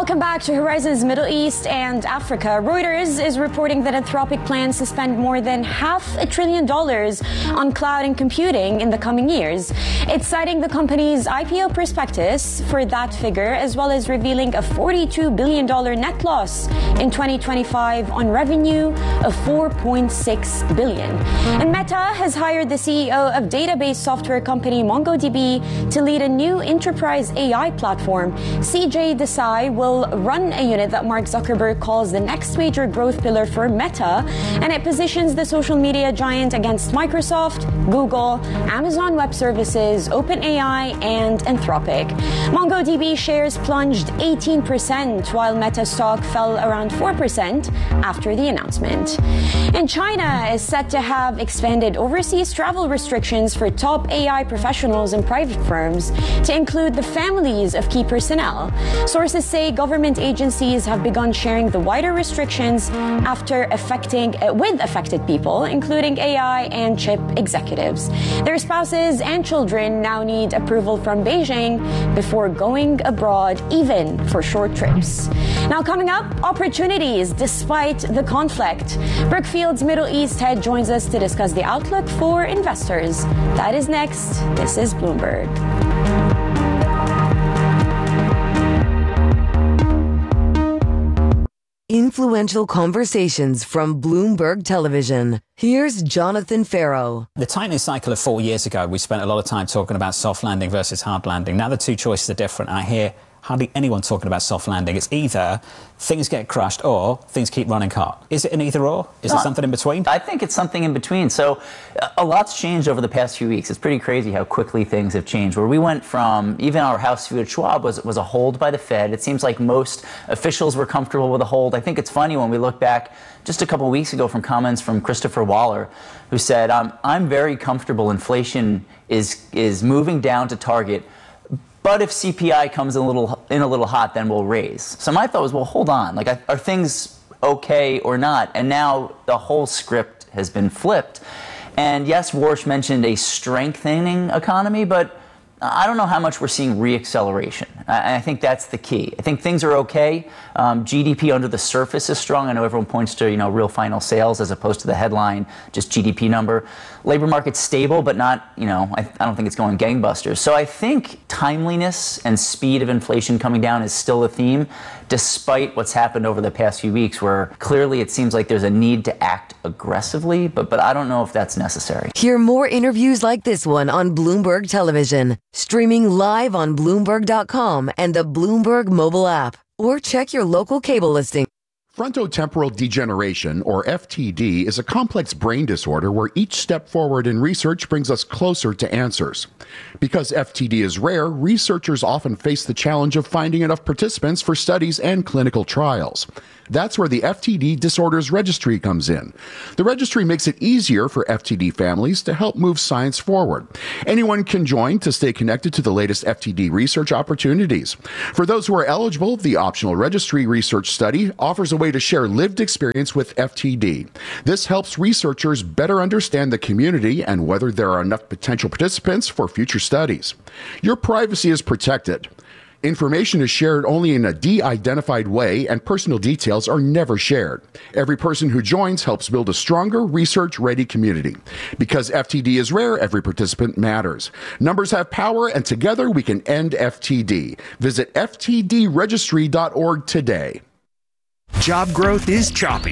Welcome back to Horizons Middle East and Africa. Reuters is reporting that Anthropic plans to spend more than $500 billion on cloud and computing in the coming years. It's citing the company's IPO prospectus for that figure, as well as revealing a $42 billion net loss in 2025 on revenue of $4.6 billion. And Meta has hired the CEO of database software company MongoDB to lead a new enterprise AI platform. CJ Desai will run a unit that Mark Zuckerberg calls the next major growth pillar for Meta, and it positions the social media giant against Microsoft, Google, Amazon Web Services, OpenAI, and Anthropic. MongoDB shares plunged 18%, while Meta stock fell around 4% after the announcement. And China is set to have expanded overseas travel restrictions for top AI professionals and private firms to include the families of key personnel. Sources say government agencies have begun sharing the wider restrictions with affected people, including AI and chip executives. Their spouses and children now need approval from Beijing before going abroad, even for short trips. Now, coming up, opportunities despite the conflict. Brookfield's Middle East head joins us to discuss the outlook for investors. That is next. This is Bloomberg. Influential conversations from Bloomberg Television. Here's Jonathan Farrow. The tightening cycle of 4 years ago, we spent a lot of time talking about soft landing versus hard landing. Now the two choices are different. I hear hardly anyone talking about soft landing. It's either things get crushed or things keep running hot. Is it an either or? Is it something in between? I think it's something in between. So a lot's changed over the past few weeks. It's pretty crazy how quickly things have changed. Where we went from, even our house view at Schwab was a hold by the Fed. It seems like most officials were comfortable with a hold. I think it's funny when we look back just a couple of weeks ago from comments from Christopher Waller, who said, I'm very comfortable inflation is moving down to target, but if CPI comes in a little hot, then we'll raise. So my thought was, well, hold on. Like, are things okay or not? And now the whole script has been flipped. And yes, Warsh mentioned a strengthening economy, but I don't know how much we're seeing reacceleration. I think that's the key. I think things are okay. GDP under the surface is strong. I know everyone points to, real final sales as opposed to the headline, just GDP number. Labor market's stable, but not, I don't think it's going gangbusters. So I think timeliness and speed of inflation coming down is still a theme, despite what's happened over the past few weeks, where clearly it seems like there's a need to act aggressively, but I don't know if that's necessary. Hear more interviews like this one on Bloomberg Television, streaming live on Bloomberg.com and the Bloomberg mobile app, or check your local cable listing. Frontotemporal degeneration, or FTD, is a complex brain disorder where each step forward in research brings us closer to answers. Because FTD is rare, researchers often face the challenge of finding enough participants for studies and clinical trials. That's where the FTD Disorders Registry comes in. The registry makes it easier for FTD families to help move science forward. Anyone can join to stay connected to the latest FTD research opportunities. For those who are eligible, the optional registry research study offers a way to share lived experience with FTD. This helps researchers better understand the community and whether there are enough potential participants for future studies. Your privacy is protected. Information is shared only in a de-identified way, and personal details are never shared. Every person who joins helps build a stronger, research-ready community. Because FTD is rare, every participant matters. Numbers have power, and together we can end FTD. Visit ftdregistry.org today. Job growth is choppy,